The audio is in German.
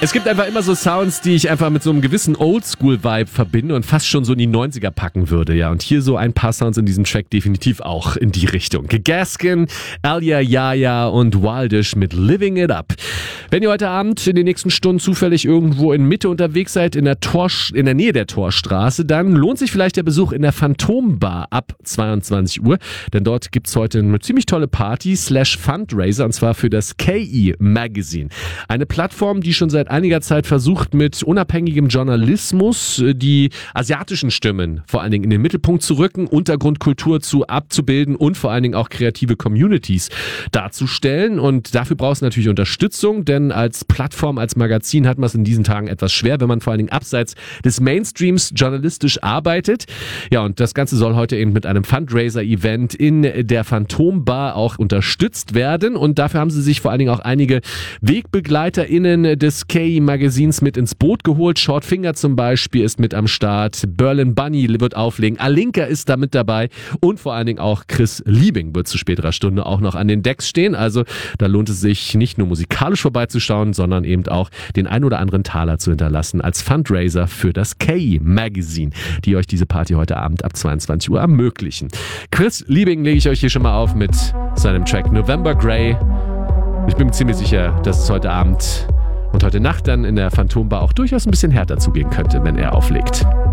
Es gibt einfach immer so Sounds, die ich einfach mit so einem gewissen Oldschool-Vibe verbinde und fast schon so in die 90er packen würde, ja. Und hier so ein paar Sounds in diesem Track definitiv auch in die Richtung. Gaskin, Alia Yaya und Wildish mit Living It Up. Wenn ihr heute Abend in den nächsten Stunden zufällig irgendwo in Mitte unterwegs seid, in der Nähe der Torstraße, dann lohnt sich vielleicht der Besuch in der Phantombar ab 22 Uhr, denn dort gibt's heute eine ziemlich tolle Party /Fundraiser und zwar für das KE Magazine. Eine Plattform, die schon seit einiger Zeit versucht, mit unabhängigem Journalismus die asiatischen Stimmen vor allen Dingen in den Mittelpunkt zu rücken, Untergrundkultur abzubilden und vor allen Dingen auch kreative Communities darzustellen. Und dafür braucht es natürlich Unterstützung, denn als Plattform, als Magazin hat man es in diesen Tagen etwas schwer, wenn man vor allen Dingen abseits des Mainstreams journalistisch arbeitet. Ja, und das Ganze soll heute eben mit einem Fundraiser-Event in der Phantombar auch unterstützt werden. Und dafür haben sie sich vor allen Dingen auch einige WegbegleiterInnen des KE-Magazins mit ins Boot geholt. Shortfinger zum Beispiel ist mit am Start. Berlin Bunny wird auflegen. Alinka ist da mit dabei. Und vor allen Dingen auch Chris Liebing wird zu späterer Stunde auch noch an den Decks stehen. Also da lohnt es sich nicht nur musikalisch vorbeizuschauen, sondern eben auch den ein oder anderen Taler zu hinterlassen als Fundraiser für das KE-Magazin, die euch diese Party heute Abend ab 22 Uhr ermöglichen. Chris Liebing lege ich euch hier schon mal auf mit seinem Track November Grey. Ich bin mir ziemlich sicher, dass es heute Abend und heute Nacht dann in der Phantombar auch durchaus ein bisschen härter zugehen könnte, wenn er auflegt.